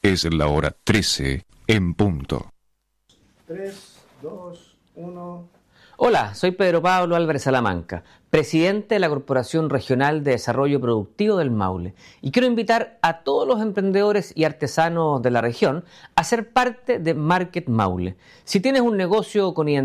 Es la hora 13 en punto. 3, 2, 1... Hola, soy Pedro Pablo Álvarez Salamanca, presidente de la Corporación Regional de Desarrollo Productivo del Maule, y quiero invitar a todos los emprendedores y artesanos de la región a ser parte de Market Maule. Si tienes un negocio con identidad